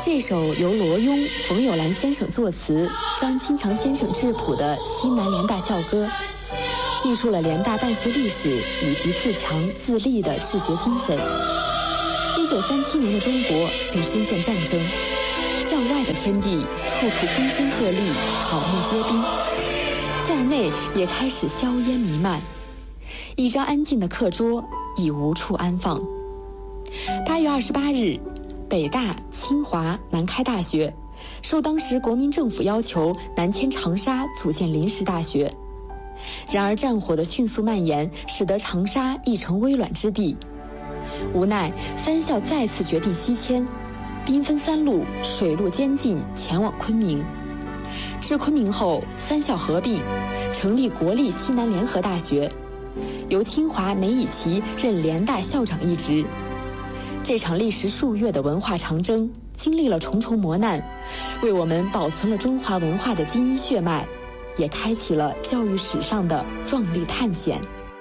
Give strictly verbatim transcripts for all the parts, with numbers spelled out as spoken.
这首由罗庸、冯友兰先生作词、张清长先生质朴的西南联大校歌，记述了联大办学历史以及自强自立的治学精神。一九三七年的中国正深陷战争，校外的天地处处风声鹤唳，草木皆兵，校内也开始硝烟弥漫，一张安静的课桌已无处安放。八月二十八日，北大、清华、南开大学受当时国民政府要求南迁长沙组建临时大学。然而战火的迅速蔓延使得长沙亦成危卵之地，无奈三校再次决定西迁，兵分三路，水陆兼进前往昆明。至昆明后，三校合并，成立国立西南联合大学，由清华梅贻琦任联大校长一职。这场历时数月的文化长征，经历了重重磨难，为我们保存了中华文化的基因血脉，也开启了教育史上的壮丽探险。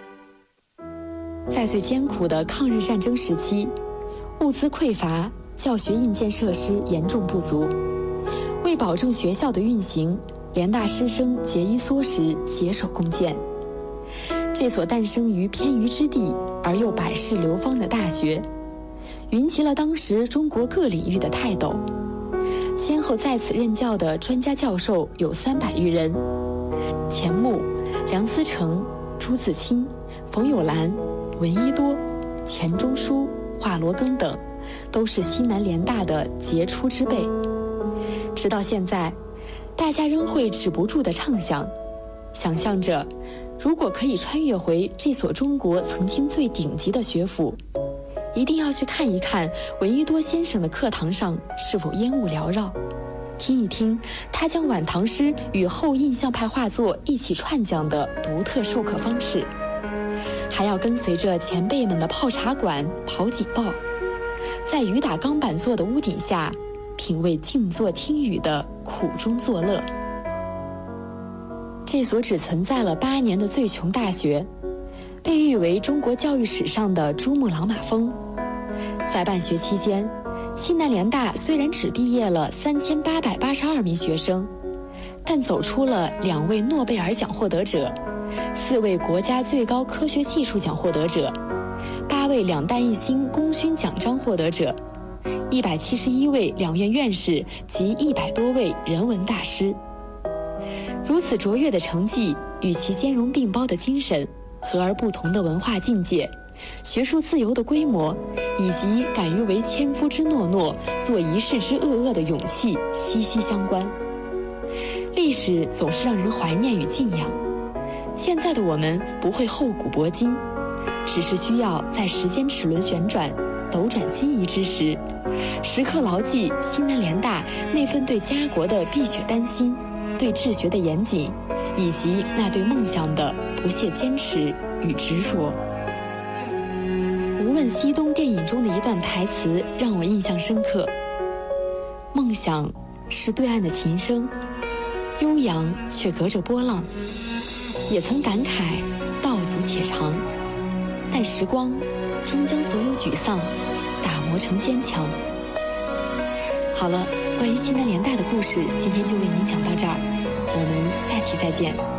在最艰苦的抗日战争时期，物资匮乏，教学硬件设施严重不足。为保证学校的运行，联大师生节衣缩食，携手共建。这所诞生于偏隅之地而又百世流芳的大学，云集了当时中国各领域的泰斗，先后在此任教的专家教授有三百余人。钱穆、梁思成、朱自清、冯友兰、闻一多、钱钟书、华罗庚等，都是西南联大的杰出之辈。直到现在，大家仍会止不住地畅想，想象着如果可以穿越回这所中国曾经最顶级的学府，一定要去看一看闻一多先生的课堂上是否烟雾缭绕，听一听他将晚唐诗与后印象派画作一起串讲的独特授课方式，还要跟随着前辈们的泡茶馆、跑警报，在雨打钢板做的屋顶下，品味静坐听雨的苦中作乐。这所只存在了八年的最穷大学，被誉为中国教育史上的珠穆朗玛峰。在办学期间，西南联大虽然只毕业了三千八百八十二名学生，但走出了两位诺贝尔奖获得者，四位国家最高科学技术奖获得者，八位两弹一星功勋奖章获得者，一百七十一位两院院士及一百多位人文大师。如此卓越的成绩，与其兼容并包的精神，和而不同的文化境界，学术自由的规模，以及敢于为千夫之诺诺，做一世之恶恶的勇气息息相关。历史总是让人怀念与敬仰，现在的我们不会厚古薄今，只是需要在时间齿轮旋转、斗转星移之时，时刻牢记西南联大那份对家国的碧血丹心，对治学的严谨，以及那对梦想的不懈坚持与执着。无问西东电影中的一段台词让我印象深刻，梦想是对岸的琴声，悠扬却隔着波浪，也曾感慨道阻且长，但时光终将所有沮丧打磨成坚强。好了，关于西南联大的故事今天就为您讲到这儿，我们下期再见。